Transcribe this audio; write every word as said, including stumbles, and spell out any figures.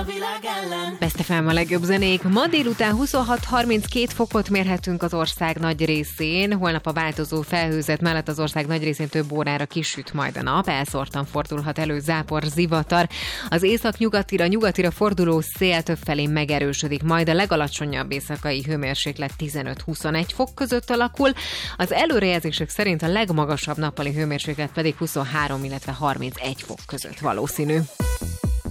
világ ellen. Best ef em a legjobb zenék. Ma délután huszonhat harminckét fokot mérhetünk az ország nagy részén. Holnap a változó felhőzet mellett az ország nagy részén több órára kisüt majd a nap. Elszórtan fordulhat elő zápor, zivatar. Az észak-nyugatira, nyugatira forduló szél többfelé megerősödik. Majd a legalacsonyabb éjszakai hőmérséklet tizenöt-huszonegy fok között alakul. Az előrejelzések szerint a legmagasabb nappali hőmérséklet pedig huszonhárom, illetve harmincegy fok között valószínű.